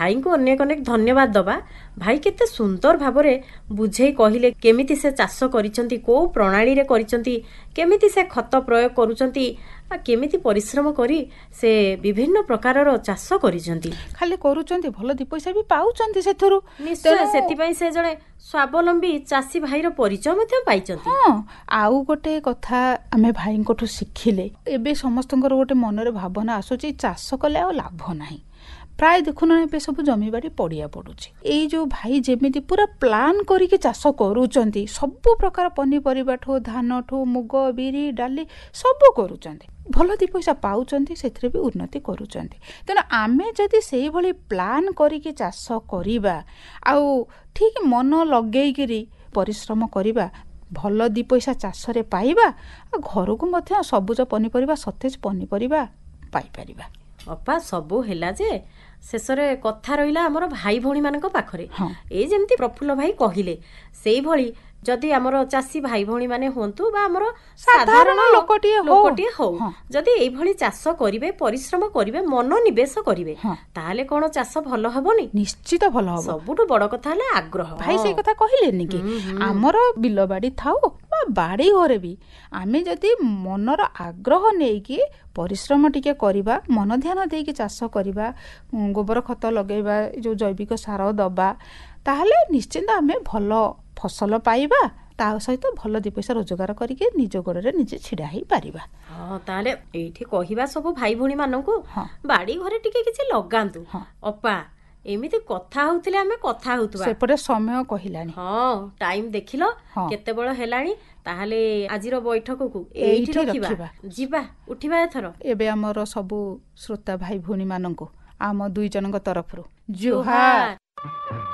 भाई को अनेक अनेक धन्यवाद दबा। भाई केते सुंदर भाबरे बुझेई कहिले केमिति से चाष करिसंती, को प्रणाली रे करिसंती, केमिति से खत प्रयोग करूचंती, केमिति परिश्रम करी से विभिन्न प्रकारर चाष करिसंती। खाली करूचंती भल दी पैसा भी पाउचंती सेथुरु। निश्चय सेति पई से जणे स्वावलंबी चासी भाईर परिचय मध्ये पाइचंती। हां, आउ गोटे कथा आमे भाईंकोठु शिखिले, एबे समस्तंकर गोटे मनरे भावना आसुची चाष कले आ लाभ नाही। प्राय देखुन ए सब जमीबाड़ी पड़िया पड़ुची। एई जो भाई जेमिति पूरा प्लान करिके चाष करूचंती, सब प्रकार पनीपरिबा ठो धान ठो मुग बिरी डाली सब करूचंती, भल दी पैसा पाउचंती, सेथरे भी उन्नति करूचंती। तेना आमे जदि सेही भली प्लान करिके चाष करिबा आउ ठीक मन लगेइकिरी परिश्रम करिबा, भल दी पैसा चाष रे पाइबा, घर को मध्य सबुज पनीपरिबा सतेज पनीपरिबा पाई परिबा। अपा सबु हेला जे शेषरे कथा रहिला हमर भाई भौणी मानक पाखरे। ए जेमती प्रफुल्ल भाई कहिले सेही भली जदि हमर चासी भाई भौणी माने होंतु बा हमर साधारण लोकटी हो, जदि एई भली चाष करिवे, परिश्रम करिवे, मन निवेश करिवे, ताले कोन चाष भलो हबोनी? निश्चित भलो हबो। सबुटु बड़ कथा हला आग्रह। भाई सेई कथा कहिलेनी कि हमर बिलो बाड़ी थाउ बा बाड़ी घरे भी आमे जदि मनर आग्रह नेकी परिश्रम टिके करिबा, मन ध्यान देकी चाष करिबा, गोबर खत लगेबा, जो जैविक सार दबा, ताहले निश्चित आमे भलो फसल पाइबा, ता सहित भल दी पैसा रोजगार करके निज गोड़े निजे छिड़ा ही पारिबा। हां, ताले एठी कहिबा सब भाई भौणी मानकू बाड़ी घरे टिके किछि लगांतु। अपा एमिति कथा होउथिले आमे कथा होउतबा, सेपटे समय कहिलानी। हां, टाइम देखिलो केते बेळ हेलाणी, ताहले आजिर बैठक को एठी रखिबा, जिबा उठिबा एथरो। एबे हमर सब श्रोता भाई भौणी मानकू आम दुई जनक तरफरु जुहार।